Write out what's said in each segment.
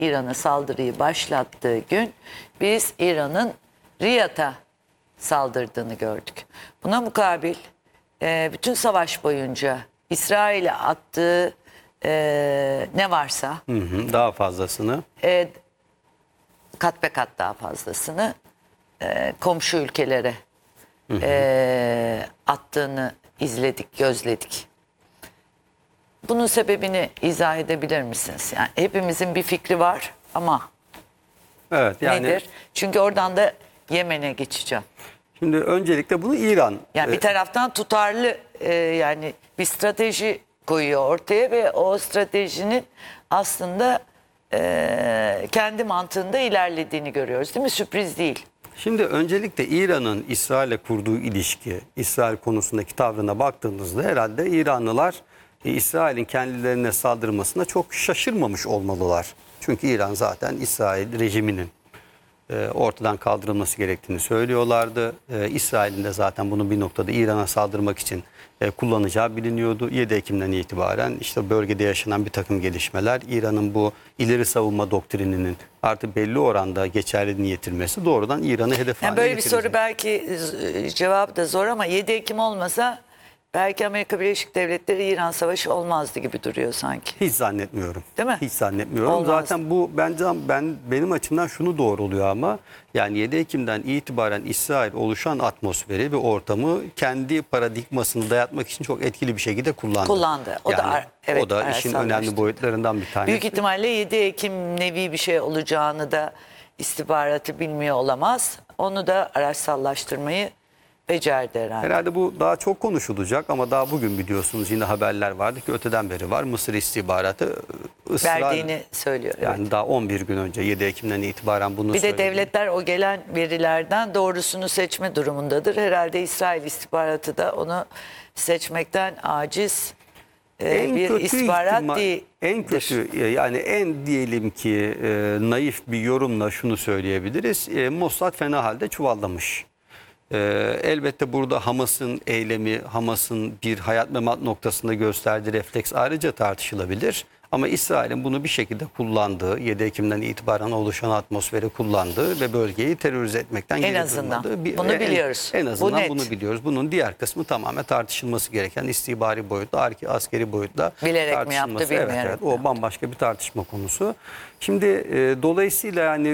İran'a saldırıyı başlattığı gün biz İran'ın Riyad'a saldırdığını gördük. Buna mukabil bütün savaş boyunca İsrail'e attığı ne varsa Daha fazlasını. Kat be kat daha fazlasını komşu ülkelere attığını izledik, gözledik. Bunun sebebini izah edebilir misiniz? Yani hepimizin bir fikri var ama Evet, yani nedir? Çünkü oradan da Yemen'e geçeceğim. şimdi öncelikle bunu İran Yani bir taraftan tutarlı yani bir strateji koyuyor ortaya ve o stratejinin aslında kendi mantığında ilerlediğini görüyoruz, değil mi? Sürpriz değil. Şimdi öncelikle İran'ın İsrail'le kurduğu ilişki, İsrail konusundaki tavrına baktığımızda herhalde İranlılar İsrail'in kendilerine saldırmasına çok şaşırmamış olmalılar. Çünkü İran zaten İsrail rejiminin ortadan kaldırılması gerektiğini söylüyorlardı. İsrail'in de zaten bunu bir noktada İran'a saldırmak için kullanacağı biliniyordu. 7 Ekim'den itibaren işte bölgede yaşanan bir takım gelişmeler, İran'ın bu ileri savunma doktrininin artık belli oranda geçerliliğini yitirmesi doğrudan İran'ı hedef Yani haline böyle bir getirecek. soru belki cevabı da zor ama 7 Ekim olmasa belki Amerika Birleşik Devletleri İran Savaşı olmazdı gibi duruyor sanki. Hiç zannetmiyorum. Değil mi? Hiç zannetmiyorum. Olmaz. Zaten bu bence benim açımdan şunu doğru oluyor ama yani 7 Ekim'den itibaren İsrail oluşan atmosferi ve ortamı kendi paradigmasını dayatmak için çok etkili bir şekilde kullandı. Kullandı. O da evet, o da işin araçsallaştı. önemli boyutlarından bir tanesi. Büyük ihtimalle 7 Ekim nevi bir şey olacağını da istihbaratı bilmiyor olamaz. Onu da araçsallaştırmayı becerdi herhalde. Herhalde bu daha çok konuşulacak ama daha bugün biliyorsunuz yine haberler vardı ki öteden beri var. Mısır istihbaratı Verdiğini söylüyor. Evet. Yani daha 11 gün önce 7 Ekim'den itibaren bunu Bir de söyledi. devletler o gelen verilerden doğrusunu seçme durumundadır. Herhalde İsrail istihbaratı da onu seçmekten aciz bir istihbarat değil. En kötü yani en diyelim ki naif bir yorumla şunu söyleyebiliriz. Mossad fena halde çuvallamış. Elbette burada Hamas'ın eylemi, Hamas'ın bir hayat memat noktasında gösterdiği refleks ayrıca tartışılabilir. Ama İsrail'in bunu bir şekilde kullandığı, 7 Ekim'den itibaren oluşan atmosferi kullandığı ve bölgeyi terörize etmekten geri azından durmadığı bunu biliyoruz. En Bu azından net. bunu biliyoruz. Bunun diğer kısmı tamamen tartışılması gereken istihbari boyutla, askeri boyutla Bilerek mi yaptı, bilmiyorum. Evet, o bambaşka bir tartışma konusu. Şimdi dolayısıyla yani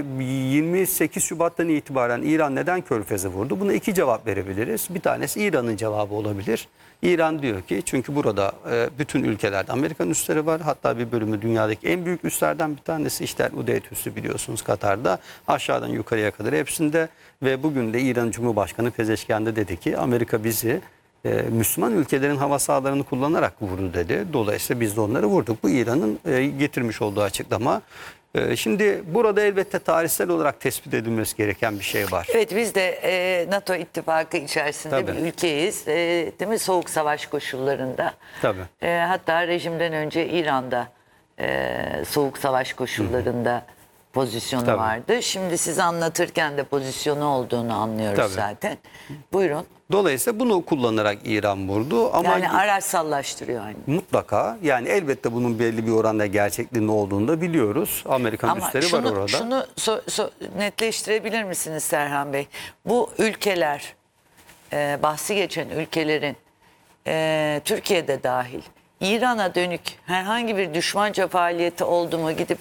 28 Şubat'tan itibaren İran neden Körfez'e vurdu? Buna iki cevap verebiliriz. Bir tanesi İran'ın cevabı olabilir. İran diyor ki çünkü burada bütün ülkelerde Amerikan üsleri var. Hatta bir bölümü dünyadaki en büyük üslerden bir tanesi işte Udeyd üssü biliyorsunuz Katar'da. Aşağıdan yukarıya kadar hepsinde ve bugün de İran Cumhurbaşkanı Pezeşkian'da dedi ki Amerika bizi Müslüman ülkelerin hava sahalarını kullanarak vurdu dedi. Dolayısıyla biz de onları vurduk. Bu İran'ın getirmiş olduğu açıklama. Şimdi burada elbette tarihsel olarak tespit edilmesi gereken bir şey var. Evet, biz de NATO ittifakı içerisinde Tabii. bir ülkeyiz. Değil mi? Soğuk savaş koşullarında. Tabii. Hatta rejimden önce İran'da soğuk savaş koşullarında pozisyonu Tabii. vardı. Şimdi siz anlatırken de pozisyonu olduğunu anlıyoruz Tabii. zaten. Buyurun. Dolayısıyla bunu kullanarak İran vurdu. Ama Yani araçsallaştırıyor aynı. mutlaka yani elbette bunun belli bir oranda gerçekliğinin olduğunu da biliyoruz. Amerikan Ama üsleri var orada. şunu netleştirebilir misiniz Serhan Bey? Bu ülkeler, bahsi geçen ülkelerin Türkiye'de dahil İran'a dönük herhangi bir düşmanca faaliyeti oldu mu gidip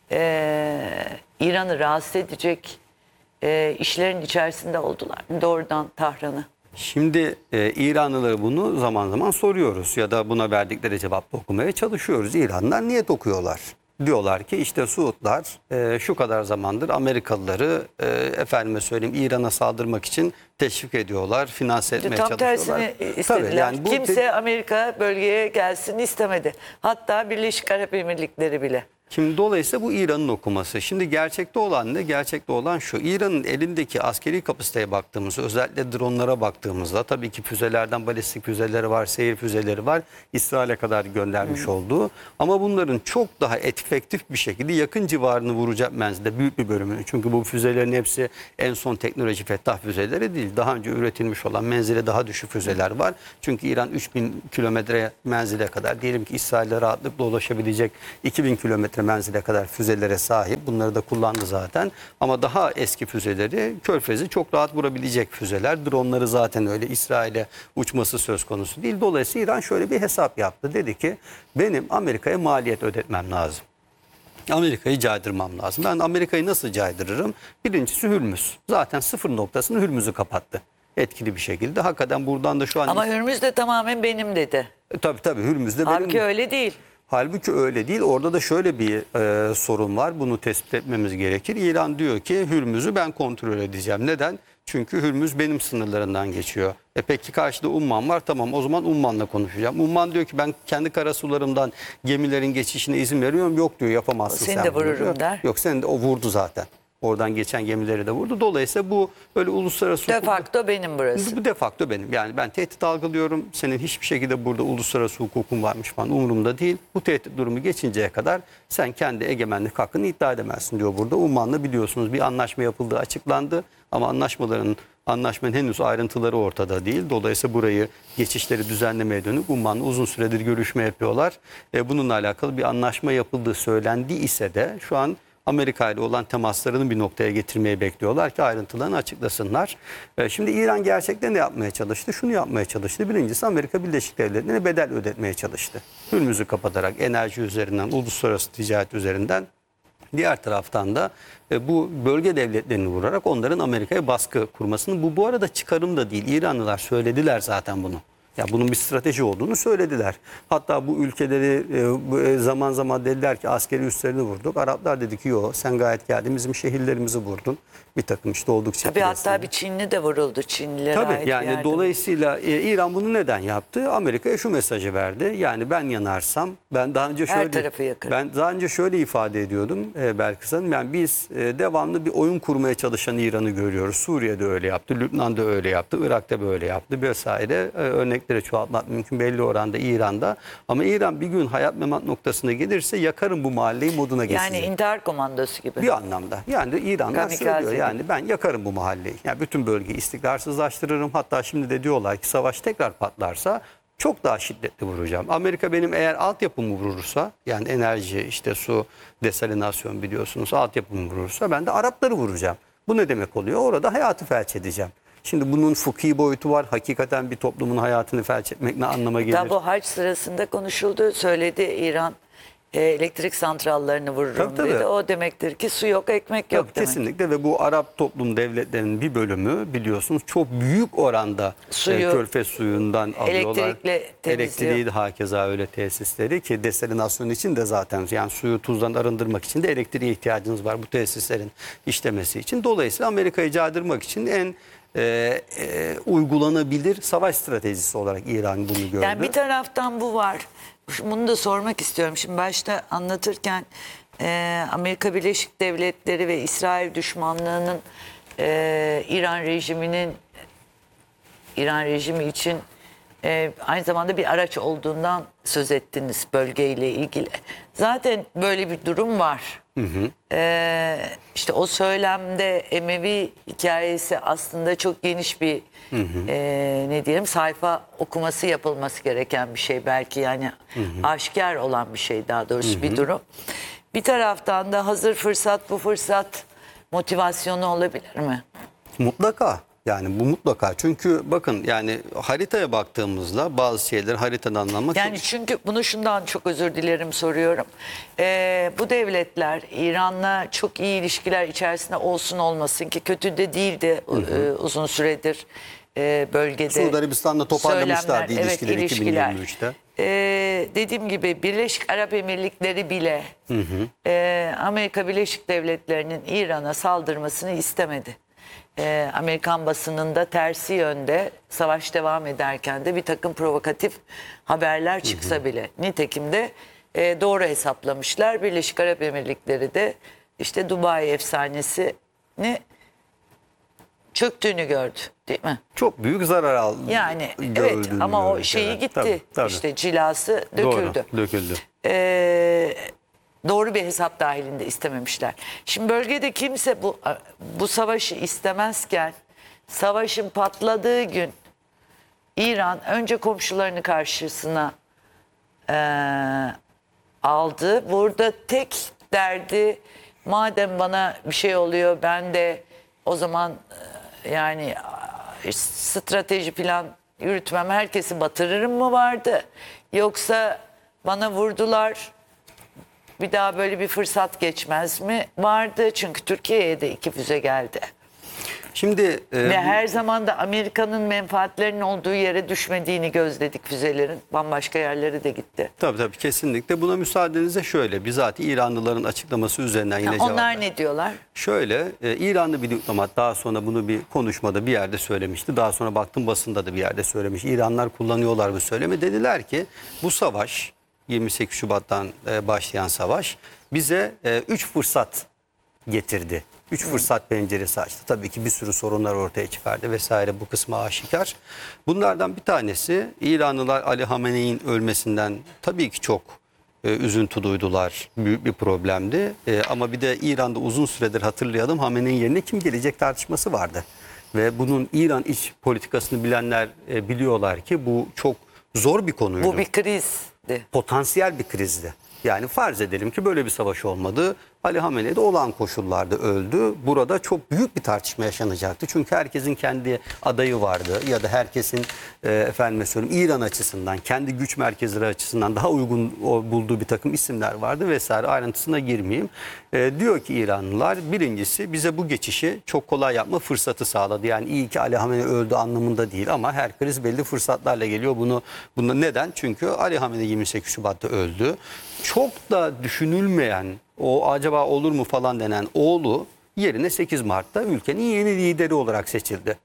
İran'ı rahatsız edecek işlerin içerisinde oldular mı? Doğrudan Tahran'ı. Şimdi İranlıları bunu zaman zaman soruyoruz ya da buna verdikleri cevapla okumaya çalışıyoruz. İranlılar niyet okuyorlar. Diyorlar ki işte Suudlar şu kadar zamandır Amerikalıları efendime söyleyeyim İran'a saldırmak için teşvik ediyorlar, finanse etmeye Tam çalışıyorlar. tersini istediler. Tabii, yani bu Kimse Amerika bölgeye gelsin istemedi. Hatta Birleşik Arap Emirlikleri bile. Şimdi dolayısıyla bu İran'ın okuması. Şimdi gerçekte olan ne? Gerçekte olan şu. İran'ın elindeki askeri kapasiteye baktığımızda, özellikle dronlara baktığımızda tabii ki füzelerden balistik füzeleri var, seyir füzeleri var. İsrail'e kadar göndermiş olduğu. Ama bunların çok daha efektif bir şekilde yakın civarını vuracak menzilde büyük bir bölümünü. Çünkü bu füzelerin hepsi en son teknoloji Fettah füzeleri değil. Daha önce üretilmiş olan menzile daha düşük füzeler var. Çünkü İran 3000 kilometre menzile kadar diyelim ki İsrail'e rahatlıkla ulaşabilecek 2000 kilometre kilometre menzile kadar füzelere sahip. Bunları da kullandı zaten. Ama daha eski füzeleri Körfez'i çok rahat vurabilecek füzeler. Dronları zaten öyle İsrail'e uçması söz konusu değil. Dolayısıyla İran şöyle bir hesap yaptı. Dedi ki benim Amerika'ya maliyet ödetmem lazım. Amerika'yı caydırmam lazım. Ben Amerika'yı nasıl caydırırım? Birincisi Hürmüz. Zaten sıfır noktasını Hürmüz'ü kapattı. Etkili bir şekilde. Hakikaten buradan da şu an... Ama Hürmüz de tamamen benim dedi. Tabii Hürmüz de benim. Halbuki öyle değil. Halbuki öyle değil. Orada da şöyle bir sorun var. Bunu tespit etmemiz gerekir. İran diyor ki Hürmüz'ü ben kontrol edeceğim. Neden? Çünkü Hürmüz benim sınırlarından geçiyor. Peki karşıda Umman var. Tamam, o zaman Umman'la konuşacağım. Umman diyor ki ben kendi karasularımdan gemilerin geçişine izin veriyorum. Yok diyor, yapamazsın Seni sen de bunu vururum diyor. der. Yok, sen de, o vurdu zaten. Oradan geçen gemileri de vurdu. Dolayısıyla bu öyle uluslararası De facto benim burası. bu de facto benim. Yani ben tehdit algılıyorum. Senin hiçbir şekilde burada uluslararası hukukun varmış falan umurumda değil. Bu tehdit durumu geçinceye kadar sen kendi egemenlik hakkını iddia edemezsin diyor burada. Umman'la biliyorsunuz bir anlaşma yapıldığı açıklandı. Ama anlaşmanın henüz ayrıntıları ortada değil. Dolayısıyla burayı, geçişleri düzenlemeye dönük Umman'la uzun süredir görüşme yapıyorlar. Bununla alakalı bir anlaşma yapıldığı söylendi ise de şu an Amerika ile olan temaslarını bir noktaya getirmeyi bekliyorlar ki ayrıntılarını açıklasınlar. Şimdi İran gerçekten ne yapmaya çalıştı? Şunu yapmaya çalıştı. Birincisi Amerika Birleşik Devletleri'ne bedel ödetmeye çalıştı. Hürmüz'ü kapatarak enerji üzerinden, uluslararası ticaret üzerinden. Diğer taraftan da bu bölge devletlerini vurarak onların Amerika'ya baskı kurmasını, bu arada çıkarım da değil. İranlılar söylediler zaten bunu. Ya bunun bir strateji olduğunu söylediler. Hatta bu ülkeleri zaman zaman dediler ki askeri üslerini vurduk. Araplar dedi ki yok, sen gayet geldin bizim şehirlerimizi vurdun. Bir takım işte oldukça. Tabii hatta bir Çinli de vuruldu. Çinlilere Tabii ait yani yardım. dolayısıyla İran bunu neden yaptı? Amerika'ya şu mesajı verdi. Yani ben yanarsam, ben daha önce Her tarafı yakarım. Ben daha önce şöyle ifade ediyordum Belkıs Hanım. Yani biz devamlı bir oyun kurmaya çalışan İran'ı görüyoruz. Suriye'de öyle yaptı, Lübnan'da öyle yaptı, Irak'ta böyle yaptı vesaire. Örnekleri çoğaltmak mümkün belli oranda İran'da. Ama İran bir gün hayat memat noktasına gelirse yakarım bu mahalleyi moduna geçecek. Yani intihar komandosu gibi. Bir anlamda. Yani İranlar Kamikaze söylüyor gibi. yani ben yakarım bu mahalleyi. Yani bütün bölgeyi istikrarsızlaştırırım. Hatta şimdi de diyorlar ki savaş tekrar patlarsa çok daha şiddetli vuracağım. Amerika benim eğer altyapımı vurursa, yani enerji, işte su, desalinasyon biliyorsunuz, altyapımı vurursa ben de Arapları vuracağım. Bu ne demek oluyor? Orada hayatı felç edeceğim. Şimdi bunun fıkhi boyutu var. Hakikaten bir toplumun hayatını felç etmek ne anlama gelir? Hatta bu haç sırasında konuşuldu. Söyledi İran elektrik santrallerini vururum Tabii. dedi. O demektir ki su yok, ekmek yok Tabii, demek. kesinlikle ve bu Arap toplum devletlerinin bir bölümü biliyorsunuz çok büyük oranda Suyu, Körfez suyundan alıyorlar. elektrikle temizliyor. Elektriği de hakeza öyle tesisleri ki desalinasyon için de zaten yani suyu tuzdan arındırmak için de elektriğe ihtiyacınız var bu tesislerin işlemesi için. Dolayısıyla Amerika'yı caydırmak için en uygulanabilir savaş stratejisi olarak İran bunu gördü. Yani bir taraftan bu var. Bunu da sormak istiyorum. Şimdi başta anlatırken Amerika Birleşik Devletleri ve İsrail düşmanlığının İran rejimi için aynı zamanda bir araç olduğundan söz ettiniz bölgeyle ilgili. Zaten böyle bir durum var. İşte o söylemde Emevi hikayesi aslında çok geniş bir ne diyelim sayfa okuması yapılması gereken bir şey belki, yani aşikar olan bir şey, daha doğrusu bir durum. Bir taraftan da hazır fırsat, bu fırsat motivasyonu olabilir mi? Mutlaka. Yani bu mutlaka. Çünkü bakın yani haritaya baktığımızda bazı şeyleri haritadan anlamak Yani çünkü bunu şundan çok özür dilerim soruyorum. Bu devletler İran'la çok iyi ilişkiler içerisinde olsun olmasın ki kötü de değildi uzun süredir bölgede. Suudi Arabistan'la toparlamışlardı söylemler, ilişkileri ilişkiler. 2023'te. Dediğim gibi Birleşik Arap Emirlikleri bile Amerika Birleşik Devletleri'nin İran'a saldırmasını istemedi. Amerikan basınında tersi yönde savaş devam ederken de bir takım provokatif haberler çıksa bile nitekim de doğru hesaplamışlar. Birleşik Arap Emirlikleri de işte Dubai efsanesini çöktüğünü gördü, değil mi? Çok büyük zarar aldı. Yani evet, ama o şeyi gitti. Tabii. İşte cilası döküldü. Doğru, döküldü. Doğru bir hesap dahilinde istememişler. Şimdi bölgede kimse bu savaşı istemezken savaşın patladığı gün İran önce komşularını karşısına aldı. Burada tek derdi, madem bana bir şey oluyor ben de o zaman yani strateji plan yürütmem, herkesi batırırım mı vardı? Yoksa bana vurdular, bir daha böyle bir fırsat geçmez mi vardı? Çünkü Türkiye'ye de 2 füze geldi. Şimdi Ve her zaman da Amerika'nın menfaatlerinin olduğu yere düşmediğini gözledik füzelerin. Bambaşka yerlere de gitti. tabii kesinlikle. Buna müsaadenizle şöyle, bizatihi İranlıların açıklaması üzerinden yine cevap Onlar vereyim. ne diyorlar? Şöyle, İranlı bir diplomat daha sonra bunu bir konuşmada bir yerde söylemişti. Daha sonra baktım basında da bir yerde söylemiş. İranlar kullanıyorlar bu söylemi. Dediler ki bu savaş, 28 Şubat'tan başlayan savaş bize 3 fırsat getirdi. 3 fırsat penceresi açtı. Tabii ki bir sürü sorunlar ortaya çıkardı vesaire, bu kısmı aşikar. Bunlardan bir tanesi, İranlılar Ali Hamenei'nin ölmesinden tabii ki çok üzüntü duydular. Büyük bir problemdi. Ama bir de İran'da uzun süredir hatırlayalım, Hamene'nin yerine kim gelecek tartışması vardı. Ve bunun İran iç politikasını bilenler biliyorlar ki bu çok zor bir konuydu. Bu bir krizdi. Potansiyel bir krizdi. Yani farz edelim ki böyle bir savaş olmadı. Ali Hamenei de olağan koşullarda öldü. Burada çok büyük bir tartışma yaşanacaktı. Çünkü herkesin kendi adayı vardı ya da herkesin efendime söyleyeyim İran açısından, kendi güç merkezleri açısından daha uygun bulduğu bir takım isimler vardı vesaire, ayrıntısına girmeyeyim. Diyor ki İranlılar, birincisi bize bu geçişi çok kolay yapma fırsatı sağladı. Yani iyi ki Ali Hamenei öldü anlamında değil ama her kriz belli fırsatlarla geliyor. Bunu neden? Çünkü Ali Hamenei 28 Şubat'ta öldü. Çok da düşünülmeyen, o acaba olur mu falan denen oğlu yerine 8 Mart'ta ülkenin yeni lideri olarak seçildi.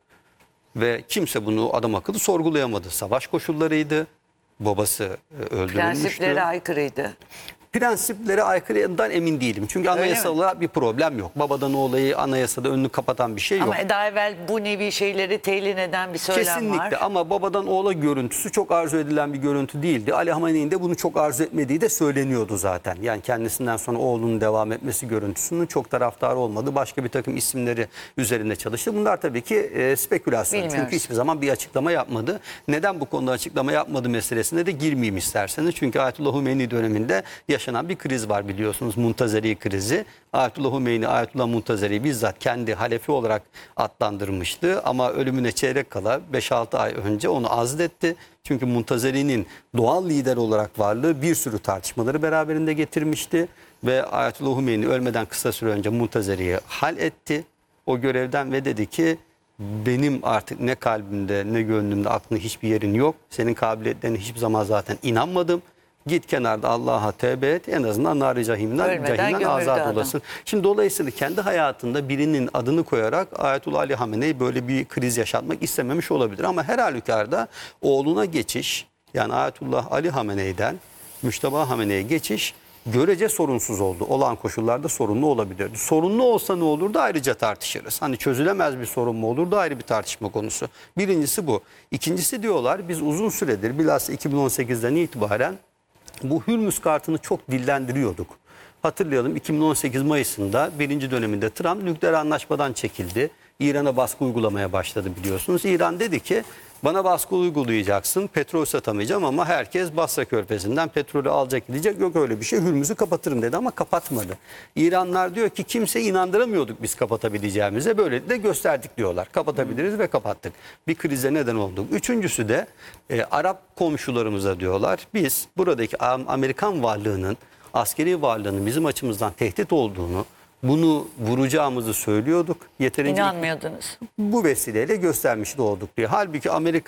Ve kimse bunu adam akıllı sorgulayamadı. Savaş koşullarıydı. Babası öldürülmüştü. Prensiplere aykırıydı. Prensiplere aykırıdan emin değilim. Çünkü anayasal olarak bir problem yok. Babadan olayı anayasada önünü kapatan bir şey yok. Ama daha evvel bu nevi şeyleri telin eden bir söylem Kesinlikle var. ama babadan oğula görüntüsü çok arzu edilen bir görüntü değildi. Ali Hamenei'nin de bunu çok arzu etmediği de söyleniyordu zaten. Yani kendisinden sonra oğlunun devam etmesi görüntüsünün çok taraftarı olmadı. Başka bir takım isimleri üzerinde çalıştı. Bunlar tabii ki spekülasyon. Bilmiyoruz. Çünkü hiçbir zaman bir açıklama yapmadı. Neden bu konuda açıklama yapmadı meselesine de girmeyeyim isterseniz. Çünkü Ayetullah Hümeyni döneminde yaşanan bir kriz var biliyorsunuz. Muntazeri krizi. Ayetullah Hümeyni, Ayetullah Muntazeri bizzat kendi halefi olarak adlandırmıştı. Ama ölümüne çeyrek kala 5-6 ay önce onu azletti. Çünkü Muntazeri'nin doğal lider olarak varlığı bir sürü tartışmaları beraberinde getirmişti. Ve Ayetullah Hümeyni ölmeden kısa süre önce Muntazeri'yi hal etti o görevden ve dedi ki benim artık ne kalbimde ne gönlümde aklında hiçbir yerin yok. Senin kabiliyetlerine hiçbir zaman zaten inanmadım. Git kenarda Allah'a tevbe et, en azından nar-ı cahimden azat olasın. Şimdi dolayısıyla kendi hayatında birinin adını koyarak Ayetullah Ali Hamenei böyle bir kriz yaşatmak istememiş olabilir. Ama her halükarda oğluna geçiş, yani Ayetullah Ali Hamenei'den Müşteba Hamenei'ye geçiş görece sorunsuz oldu. Olağan koşullarda sorunlu olabilirdi. Sorunlu olsa ne olurdu ayrıca tartışırız. Hani çözülemez bir sorun mu olurdu ayrı bir tartışma konusu. Birincisi bu. İkincisi diyorlar biz uzun süredir bilhassa 2018'den itibaren bu Hürmüz kartını çok dillendiriyorduk. Hatırlayalım 2018 Mayıs'ında birinci döneminde Trump nükleer anlaşmadan çekildi. İran'a baskı uygulamaya başladı biliyorsunuz. İran dedi ki bana baskı uygulayacaksın, petrol satamayacağım ama herkes Basra Körfezi'nden petrolü alacak gidecek. Yok öyle bir şey, Hürmüz'ü kapatırım dedi ama kapatmadı. İranlar diyor ki kimse inandıramıyorduk biz kapatabileceğimize, böyle de gösterdik diyorlar. Kapatabiliriz ve kapattık. Bir krize neden olduk. Üçüncüsü de Arap komşularımıza diyorlar biz buradaki Amerikan varlığının, askeri varlığının bizim açımızdan tehdit olduğunu, bunu vuracağımızı söylüyorduk. Yeterince İnanmıyordunuz. bu vesileyle göstermiş de olduk diye. Halbuki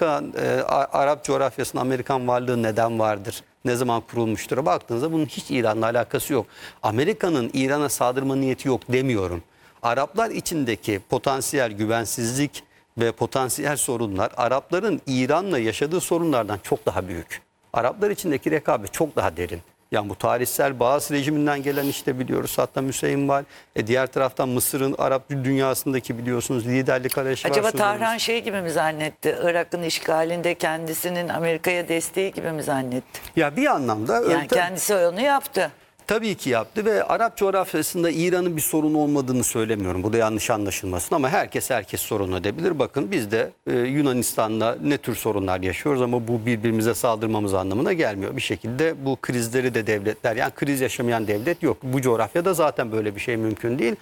Arap coğrafyasında Amerikan varlığı neden vardır? Ne zaman kurulmuştur? Baktığınızda bunun hiç İran'la alakası yok. Amerika'nın İran'a saldırma niyeti yok demiyorum. Araplar içindeki potansiyel güvensizlik ve potansiyel sorunlar Arapların İran'la yaşadığı sorunlardan çok daha büyük. Araplar içindeki rekabet çok daha derin. Yani bu tarihsel Baas rejiminden gelen işte biliyoruz Saddam Hüseyin var. Diğer taraftan Mısır'ın Arap dünyasındaki biliyorsunuz liderlik arayışı var. Acaba Tahran şey gibi mi zannetti? Irak'ın işgalinde kendisinin Amerika'ya desteği gibi mi zannetti? Ya bir anlamda Yani kendisi onu yaptı. Tabii ki yaptı ve Arap coğrafyasında İran'ın bir sorunu olmadığını söylemiyorum. Burada yanlış anlaşılmasın ama herkes sorun edebilir. Bakın biz de Yunanistan'la ne tür sorunlar yaşıyoruz ama bu birbirimize saldırmamız anlamına gelmiyor. Bir şekilde bu krizleri de devletler, yani kriz yaşamayan devlet yok. Bu coğrafyada zaten böyle bir şey mümkün değil.